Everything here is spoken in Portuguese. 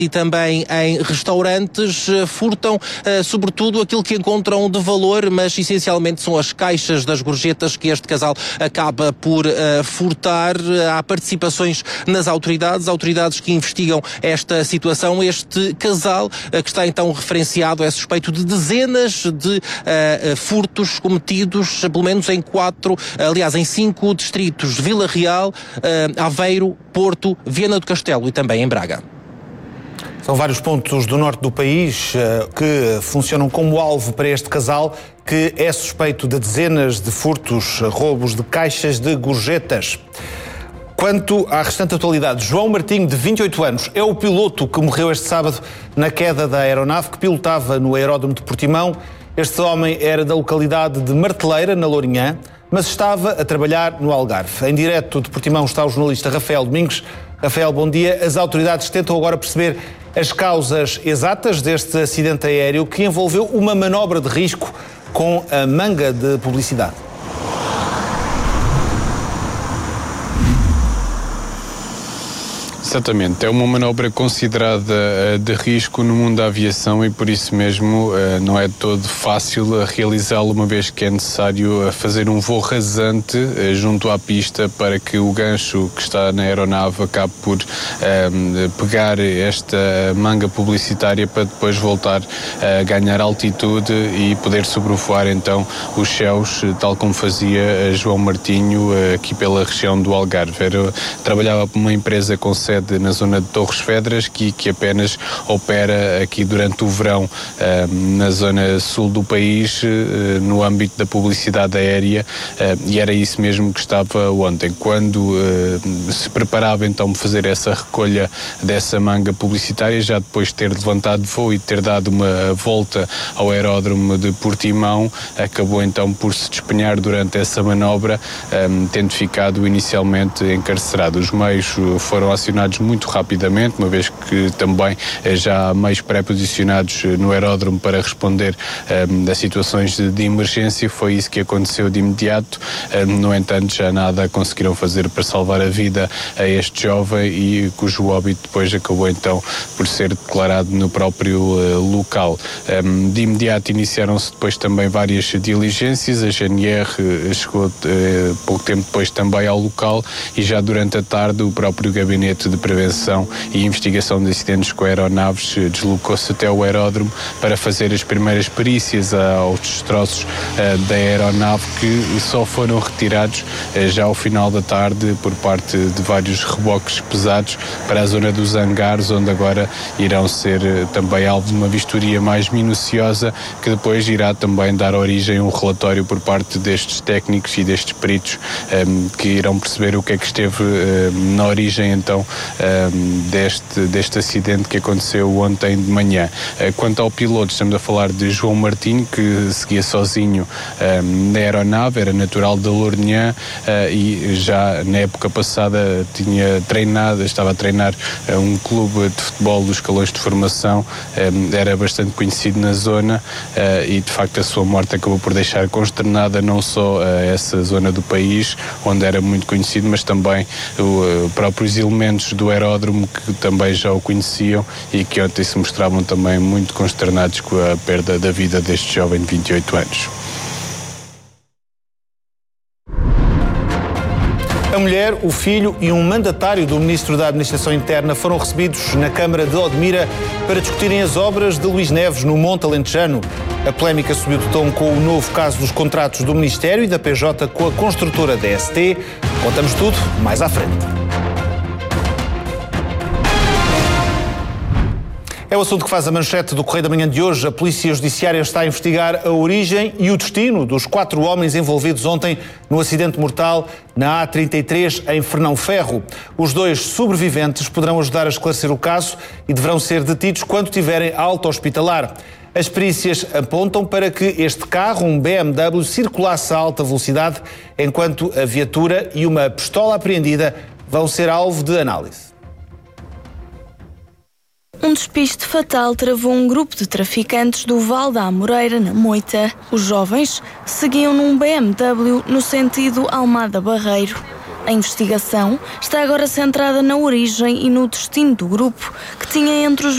e também em restaurantes, furtam sobretudo aquilo que encontram de valor, mas essencialmente são as caixas das gorjetas que este casal acaba por furtar. Há participações nas autoridades que investigam esta situação. Este casal, que está então referenciado, é suspeito de dezenas de furtos cometidos, pelo menos em 5 distritos: Vila Real, Aveiro, Porto, Viana do Castelo e também em Braga. São vários pontos do norte do país que funcionam como alvo para este casal, que é suspeito de dezenas de furtos, roubos de caixas de gorjetas. Quanto à restante atualidade, João Martinho, de 28 anos, é o piloto que morreu este sábado na queda da aeronave que pilotava no aeródromo de Portimão. Este homem era da localidade de Marteleira, na Lourinhã, mas estava a trabalhar no Algarve. Em direto de Portimão está o jornalista Rafael Domingos. Rafael, bom dia. As autoridades tentam agora perceber as causas exatas deste acidente aéreo que envolveu uma manobra de risco com a manga de publicidade. Exatamente, é uma manobra considerada de risco no mundo da aviação e por isso mesmo não é todo fácil realizá-lo, uma vez que é necessário fazer um voo rasante junto à pista para que o gancho que está na aeronave acabe por pegar esta manga publicitária para depois voltar a ganhar altitude e poder sobrevoar então os céus, tal como fazia João Martinho aqui pela região do Algarve. Trabalhava para uma empresa com sede na zona de Torres Vedras, que apenas opera aqui durante o verão na zona sul do país, no âmbito da publicidade aérea, e era isso mesmo que estava ontem. Quando se preparava então para fazer essa recolha dessa manga publicitária, já depois de ter levantado voo e ter dado uma volta ao aeródromo de Portimão, acabou então por se despenhar durante essa manobra, tendo ficado inicialmente encarcerado. Os meios foram acionados muito rapidamente, uma vez que também já há meios pré-posicionados no aeródromo para responder a situações de emergência. Foi isso que aconteceu de imediato. No entanto, já nada conseguiram fazer para salvar a vida a este jovem e cujo óbito depois acabou então por ser declarado no próprio local. De imediato iniciaram-se depois também várias diligências. A GNR chegou pouco tempo depois também ao local e já durante a tarde o próprio Gabinete de Prevenção e Investigação de Acidentes com Aeronaves deslocou-se até o aeródromo para fazer as primeiras perícias aos destroços da aeronave, que só foram retirados já ao final da tarde por parte de vários reboques pesados para a zona dos hangares, onde agora irão ser também alvo de uma vistoria mais minuciosa, que depois irá também dar origem a um relatório por parte destes técnicos e destes peritos que irão perceber o que é que esteve na origem então deste acidente que aconteceu ontem de manhã. Quanto ao piloto, estamos a falar de João Martinho, que seguia sozinho na aeronave, era natural da Lourinhã e já na época passada estava a treinar um clube de futebol dos escalões de formação, era bastante conhecido na zona e de facto a sua morte acabou por deixar consternada não só essa zona do país, onde era muito conhecido, mas também os próprios elementos do aeródromo, que também já o conheciam e que ontem se mostravam também muito consternados com a perda da vida deste jovem de 28 anos. A mulher, o filho e um mandatário do Ministro da Administração Interna foram recebidos na Câmara de Odmira para discutirem as obras de Luís Neves no Monte Alentejano. A polémica subiu de tom com o novo caso dos contratos do Ministério e da PJ com a construtora DST. Contamos tudo mais à frente. É o assunto que faz a manchete do Correio da Manhã de hoje. A Polícia Judiciária está a investigar a origem e o destino dos 4 homens envolvidos ontem no acidente mortal na A33 em Fernão Ferro. Os 2 sobreviventes poderão ajudar a esclarecer o caso e deverão ser detidos quando tiverem alta hospitalar. As perícias apontam para que este carro, um BMW, circulasse a alta velocidade, enquanto a viatura e uma pistola apreendida vão ser alvo de análise. Um despiste fatal travou um grupo de traficantes do Val da Amoreira, na Moita. Os jovens seguiam num BMW no sentido Almada-Barreiro. A investigação está agora centrada na origem e no destino do grupo, que tinha entre os